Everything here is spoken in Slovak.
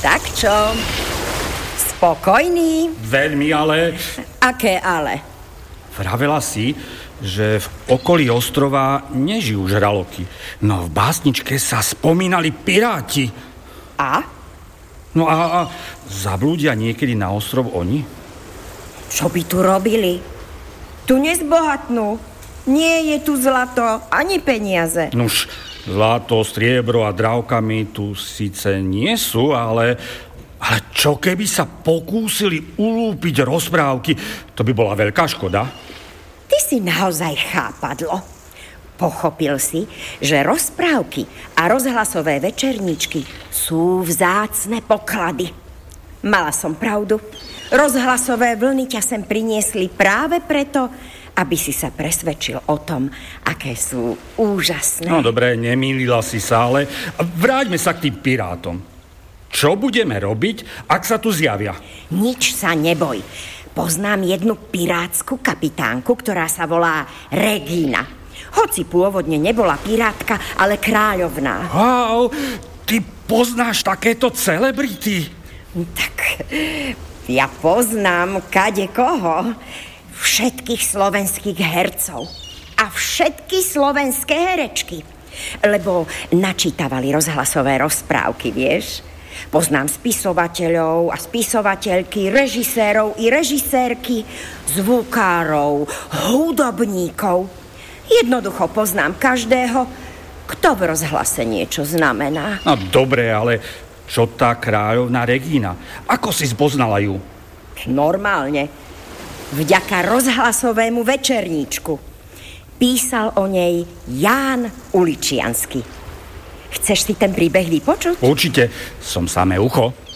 Tak čo? Spokojný? Veľmi, ale... Aké ale? Vravela si, že v okolí ostrova nežijú žraloky. No v básničke sa spomínali piráti. A? No a zablúdia niekedy na ostrov oni? Čo by tu robili? Tu nezbohatnú. Nie je tu zlato, ani peniaze. Nuž, zlato, striebro a drávkami tu síce nie sú, ale čo keby sa pokúsili ulúpiť rozprávky? To by bola veľká škoda. Ty si naozaj chápadlo. Pochopil si, že rozprávky a rozhlasové večerníčky sú vzácne poklady. Mala som pravdu. Rozhlasové vlny ťa sem priniesli práve preto, aby si sa presvedčil o tom, aké sú úžasné. No dobre, nemýlila si sa, ale vráťme sa k tým pirátom. Čo budeme robiť, ak sa tu zjavia? Nič sa neboj. Poznám jednu pirátsku kapitánku, ktorá sa volá Regína. Hoci pôvodne nebola pirátka, ale kráľovná. Wow, ty poznáš takéto celebrity? Tak ja poznám kadekoho. Všetkých slovenských hercov a všetky slovenské herečky. Lebo načítavali rozhlasové rozprávky, vieš? Poznám spisovateľov a spisovateľky, režisérov i režisérky, zvukárov, hudobníkov. Jednoducho poznám každého, kto v rozhlase niečo znamená. No dobre, ale čo tá kráľovná Regína? Ako si spoznala ju? Normálne. Vďaka rozhlasovému večerníčku. Písal o nej Ján Uličiansky. Chceš si ten príbeh vypočuť? Určite, som samé ucho.